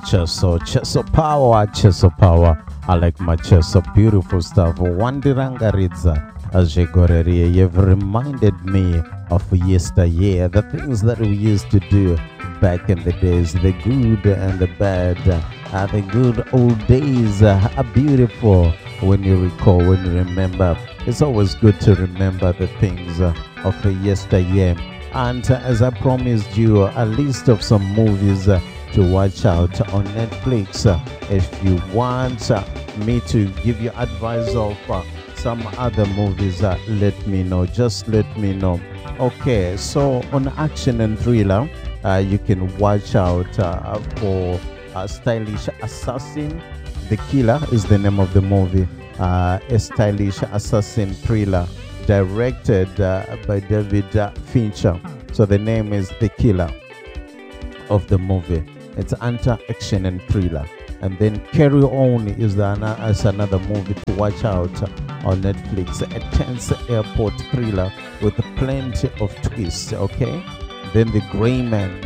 Cheso power. I like my Cheso, beautiful stuff. Wandirangaritza Ajegorerie, you've reminded me of yesteryear, the things that we used to do back in the days, the good and the bad. The good old days are beautiful when you recall, when you remember. It's always good to remember the things of the yesteryear. And as I promised you, a list of some movies to watch out on Netflix. If you want me to give you advice of some other movies, let me know. Just let me know. Okay, so on action and thriller, you can watch out for Stylish Assassin. The Killer is the name of the movie. A Stylish Assassin thriller directed by David Fincher. So the name is The Killer of the movie. It's anti-action and thriller. And then Carry On is another movie to watch out on Netflix. A tense airport thriller with plenty of twists, okay? Then The Gray Man,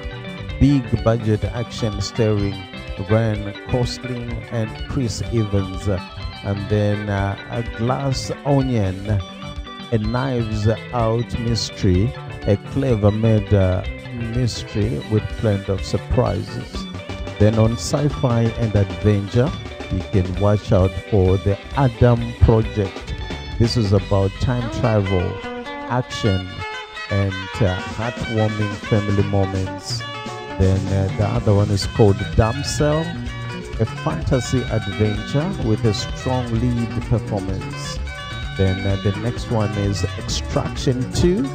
big budget action starring Ryan Gosling and Chris Evans. And then A Glass Onion, a Knives Out mystery, a clever made mystery with plenty of surprises. Then on sci-fi and adventure, you can watch out for The Adam Project. This is about time travel, action, and heartwarming family moments. Then the other one is called Damsel, a fantasy adventure with a strong lead performance. Then the next one is Extraction 2,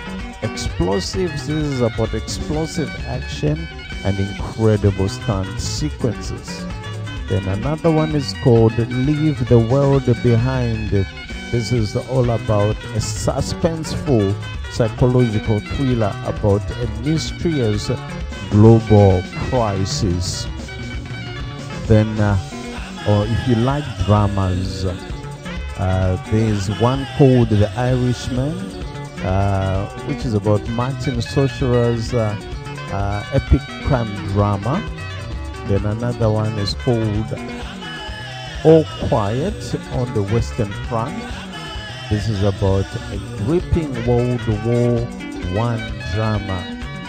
Explosives. This is about explosive action and incredible stunt sequences. Then another one is called Leave the World Behind. This is all about a suspenseful psychological thriller about a mysterious global crisis. Then, or if you like dramas, there's one called The Irishman, which is about Martin Sorcerer's epic crime drama. Then another one is called All Quiet on the Western Front. This is about a gripping World War I drama.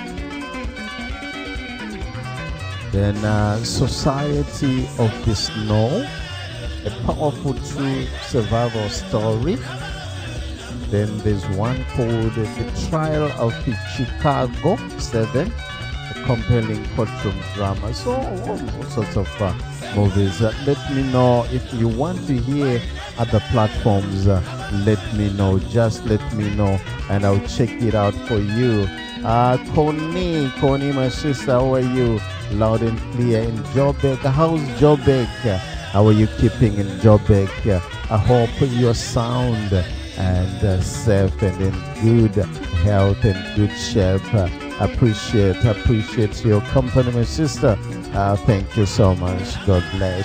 Then Society of the Snow, a powerful true survival story. Then there's one called The Trial of the Chicago 7, a compelling courtroom drama. So all sorts of movies. Let me know if you want to hear other platforms. Let me know. Just let me know, and I'll check it out for you. Connie, my sister, how are you? Loud and clear in Joburg. How's Joburg? How are you keeping in Joburg? I hope you're sound and safe and in good health and good shape. Appreciate your company, my sister. Thank you so much. God bless.